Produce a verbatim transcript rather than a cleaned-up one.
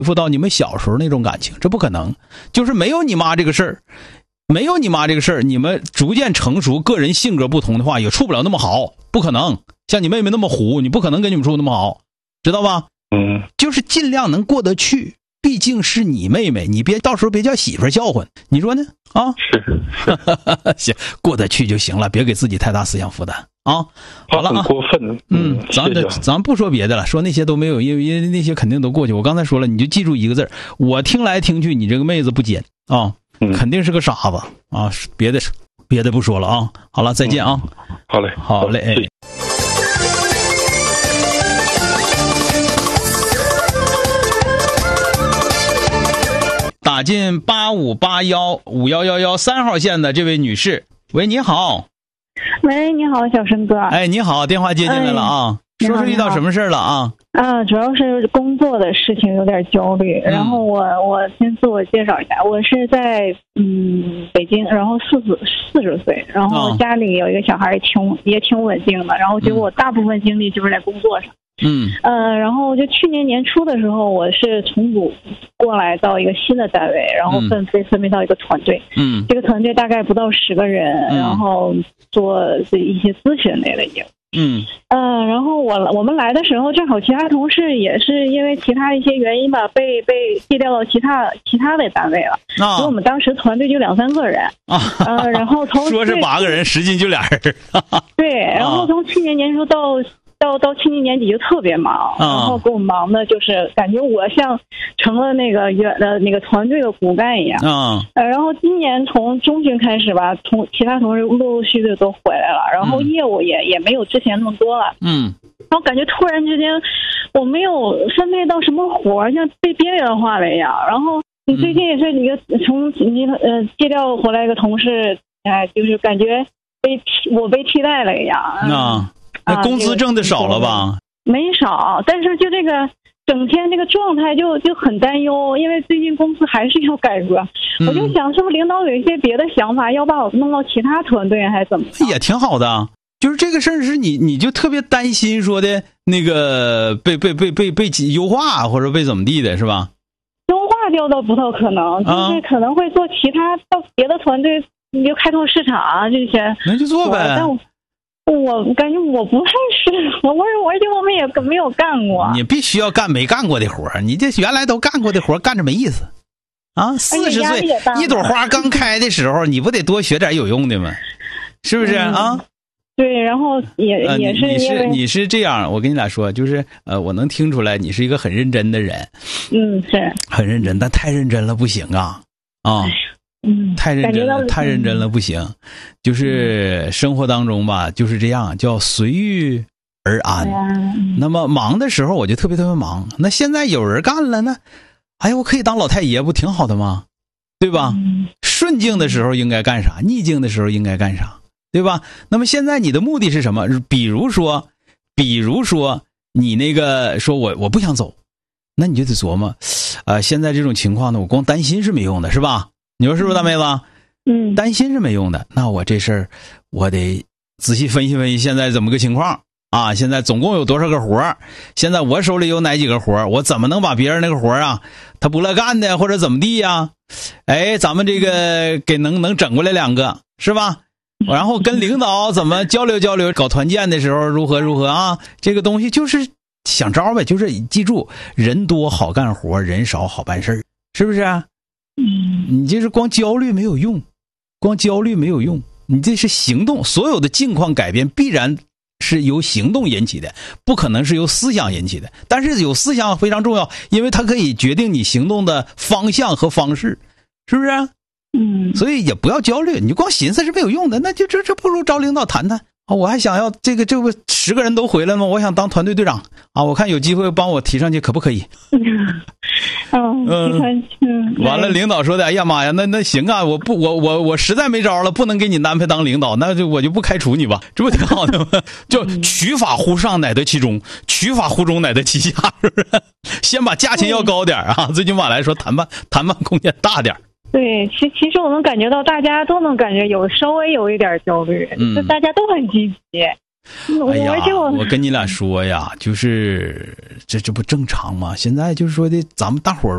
复到你们小时候那种感情，这不可能。就是没有你妈这个事儿，没有你妈这个事儿，你们逐渐成熟，个人性格不同的话，也处不了那么好，不可能。像你妹妹那么虎，你不可能跟你们处那么好，知道吧？ 嗯， 就是尽量能过得去，毕竟是你妹妹，你别到时候别叫媳妇儿叫唤，你说呢？啊， 是是， 行，过得去就行了，别给自己太大思想负担啊。好了啊， 很过分。 嗯，咱这咱不说别的了，说那些都没有，因为因为那些肯定都过去。我刚才说了，你就记住一个字，我听来听去，你这个妹子不尖啊， 嗯、 肯定是个傻子啊。别的别的不说了啊。好了，再见啊。 嗯、好嘞， 好嘞，哎。打进八五八幺五幺幺幺三号线的这位女士，喂，你好。 喂，你好，小申哥。 哎，你好，电话接进来了啊。哎、说说遇到什么事了啊？ 啊，主要是工作的事情有点焦虑。嗯、然后我我先自我介绍一下，我是在嗯北京，然后四十四十岁，然后家里有一个小孩，也挺也挺稳定的。然后结果我大部分精力就是在工作上。 嗯， 呃，然后就去年年初的时候，我是重组过来到一个新的单位，然后分被分配到一个团队。 嗯， 这个团队大概不到十个人， 嗯、 然后做一些咨询类的业务。 嗯， 呃，然后我我们来的时候，正好其他同事也是因为其他一些原因吧，被被借调到其他其他的单位了。啊，所以我们当时团队就两三个人。啊，呃，然后从说是八个人，实际就俩人。 对，然后从去年年初到。到到去年年底就特别忙，然后给我忙的就是感觉我像成了那个原的那个团队的骨干一样。 啊， 呃，然后今年从中旬开始吧，从其他同事陆陆续续都回来了，然后业务也、嗯、也没有之前那么多了。 嗯， 然后感觉突然之间我没有分配到什么活，像被边缘化了一样。然后你最近也是一个从你呃借调回来一个同事，哎，就是感觉被替我被替代了一样。 啊。那工资挣的少了吧、啊这个？没少，但是就这个整天这个状态就就很担忧，因为最近公司还是要改革，嗯、我就想是不是领导有一些别的想法，要把我弄到其他团队还是怎么？ 也挺好的，就是这个事儿是你你就特别担心说的那个被被被被被优化或者被怎么地的是吧？ 优化掉倒不太可能，就是可能会做其他到别的团队，你就开拓市场啊这些， 那就做呗。 但我我感觉我不太适合，我而且我们也没有干过。 你必须要干没干过的活，你这原来都干过的活，干着没意思啊！四十岁一朵花刚开的时候，你不得多学点有用的吗？是不是、嗯、啊？ 对，然后也、呃、也是你是你是这样，我跟你俩说，就是呃，我能听出来你是一个很认真的人。 嗯，是很认真，但太认真了不行啊啊！ 嗯， 太认真了，太认真了不行。就是生活当中吧，就是这样，叫随遇而安。 嗯、 那么忙的时候我就特别特别忙，那现在有人干了呢，哎呀，我可以当老太爷，不挺好的吗？对吧？ 嗯、 顺境的时候应该干啥，逆境的时候应该干啥，对吧？那么现在你的目的是什么？比如说，比如说你那个说我我不想走，那你就得琢磨，呃，现在这种情况呢，我光担心是没用的，是吧？你说是不是大妹子？ 嗯， 担心是没用的。那我这事儿我得仔细分析分析，现在怎么个情况啊？现在总共有多少个活？现在我手里有哪几个活？我怎么能把别人那个活啊，他不乐干的或者怎么地呀？哎，咱们这个给能能整过来两个，是吧？然后跟领导怎么交流交流，搞团建的时候如何如何啊？这个东西就是想招呗，就是记住，人多好干活，人少好办事儿，是不是啊？ 嗯， 你这是光焦虑没有用，光焦虑没有用，你这是行动。所有的境况改变必然是由行动引起的，不可能是由思想引起的。但是有思想非常重要，因为它可以决定你行动的方向和方式，是不是？ 嗯， 所以也不要焦虑，你光寻思是没有用的，那就这这不如找领导谈谈啊！我还想要这个，这不十个人都回来吗？我想当团队队长啊！我看有机会帮我提上去，可不可以？ 嗯嗯嗯， 完了，领导说的，哎呀妈呀，那那行啊，我不，我我我实在没招了，不能给你安排当领导，那就我就不开除你吧，这不挺好的吗？就取法乎上，乃得其中；取法乎中，乃得其下，是不是？先把价钱要高点啊，最起码来说，谈判谈判空间大点。 对，其其实我能感觉到，大家都能感觉有稍微有一点焦虑， 嗯， 就大家都很积极。 哎呀，我跟你俩说呀，就是这这不正常吗？现在就是说的，咱们大伙儿